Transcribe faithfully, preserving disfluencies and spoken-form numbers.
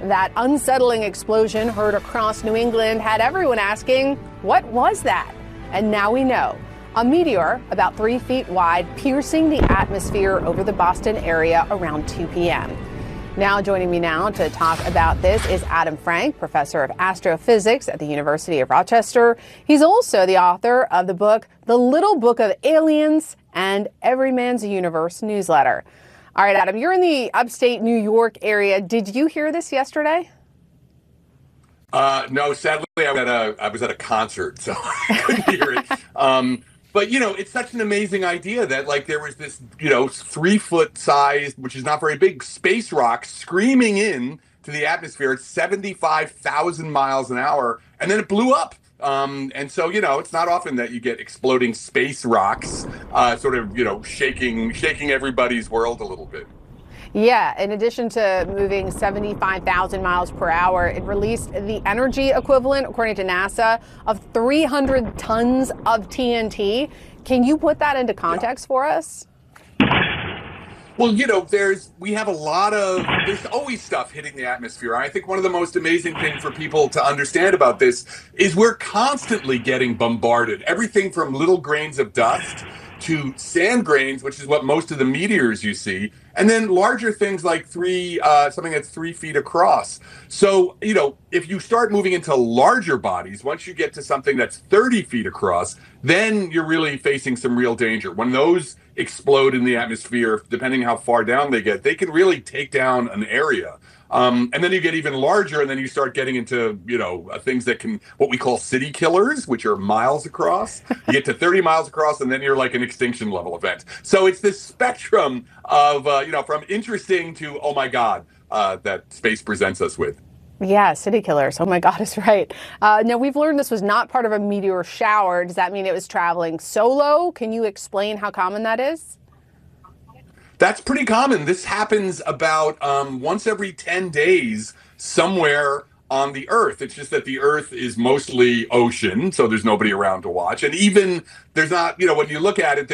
That unsettling explosion heard across New England had everyone asking, what was that? And now we know. A meteor about three feet wide piercing the atmosphere over the Boston area around two p.m. Now joining me now to talk about this is Adam Frank, professor of astrophysics at the University of Rochester. He's also the author of the book, The Little Book of Aliens and Every Man's Universe newsletter. All right, Adam, you're in the upstate New York area. Did you hear this yesterday? Uh, no, sadly, I was, at a, I was at a concert, so I couldn't hear it. Um, But, you know, it's such an amazing idea that, like, there was this, you know, three foot sized, which is not very big, space rock screaming in to the atmosphere at seventy-five thousand miles an hour. And then it blew up. Um, and so, you know, it's not often that you get exploding space rocks uh, sort of, you know, shaking shaking everybody's world a little bit. Yeah, in addition to moving seventy-five thousand miles per hour, it released the energy equivalent, according to NASA, of three hundred tons of T N T. Can you put that into context yeah. for us? Well, you know, there's we have a lot of there's always stuff hitting the atmosphere. I think one of the most amazing things for people to understand about this is we're constantly getting bombarded. Everything from little grains of dust to sand grains, which is what most of the meteors you see, and then larger things like three, uh, something that's three feet across. So, you know, if you start moving into larger bodies, once you get to something that's thirty feet across, then you're really facing some real danger. When those explode in the atmosphere, depending how far down they get, they can really take down an area. Um, and then you get even larger, and then you start getting into, you know, uh, things that can, what we call city killers, which are miles across. You get to thirty miles across, and then you're like an extinction level event. So it's this spectrum of, uh, you know, from interesting to, oh my God, uh, that space presents us with. Yeah, city killers. Oh my God, is right. Uh, now, we've learned this was not part of a meteor shower. Does that mean it was traveling solo? Can you explain how common that is? That's pretty common. This happens about um, once every ten days somewhere on the Earth. It's just that the Earth is mostly ocean, so there's nobody around to watch. And even there's not, you know, when you look at it,